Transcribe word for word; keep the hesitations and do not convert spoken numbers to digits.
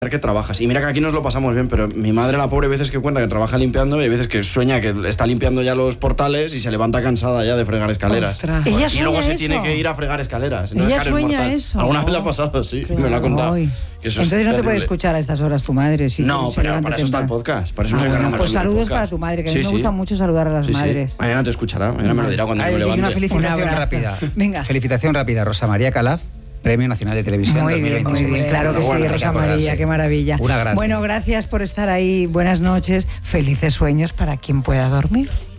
que trabajas. Y mira que aquí nos lo pasamos bien, pero mi madre, la pobre, veces que cuenta que trabaja limpiando y hay veces que sueña que está limpiando ya los portales y se levanta cansada ya de fregar escaleras. Ostras. Ella Y luego sueña se eso. tiene que ir a fregar escaleras. No Ella es que eres sueña mortal. eso. Alguna vez Oh. le ha pasado, sí, Claro. me lo ha contado. Ay. Que eso Entonces es no te puede terrible. escuchar a estas horas tu madre. Si No, se pero levanta para eso está el temprano. podcast. Para eso Ah, nos bueno, encargamos pues de hacer el saludos podcast. para tu madre, que a Sí, mí me sí. gusta mucho saludar a las Sí, sí. madres. Mañana te escuchará, mañana me lo dirá cuando Ay, yo me y levante. una felicitación Un abrazo. rápida. Venga. Felicitación rápida. Rosa María Calaf, Premio Nacional de Televisión Muy bien, muy dos mil veintiséis. bien, claro que sí, Enhorabuena. Rosa Hay que María, acordarse. qué maravilla. Una gran. Bueno, gracias por estar ahí, buenas noches, felices sueños para quien pueda dormir.